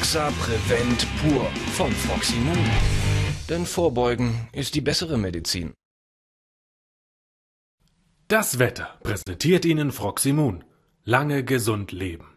Exa Prevent pur von Froximun. Denn Vorbeugen ist die bessere Medizin. Das Wetter präsentiert Ihnen Froximun. Lange gesund leben.